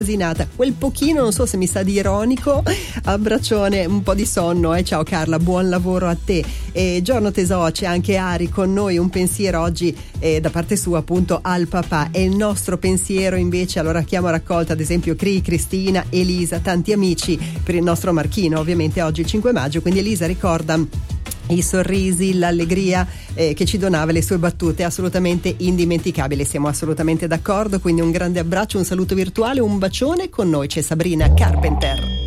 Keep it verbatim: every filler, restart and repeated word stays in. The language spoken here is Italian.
Nata. Quel pochino, non so se mi sa di ironico, abbraccione, un po' di sonno, eh? Ciao Carla, buon lavoro a te. E giorno tesoro, c'è anche Ari con noi, un pensiero oggi eh, da parte sua appunto al papà. E il nostro pensiero invece, allora chiamo a raccolta ad esempio Cri, Cristina, Elisa, tanti amici per il nostro Marchino, ovviamente oggi il cinque maggio, quindi Elisa ricorda i sorrisi, l'allegria eh, che ci donava, le sue battute assolutamente indimenticabili. Siamo assolutamente d'accordo, quindi un grande abbraccio, un saluto virtuale, un bacione. Con noi c'è Sabrina Carpenter.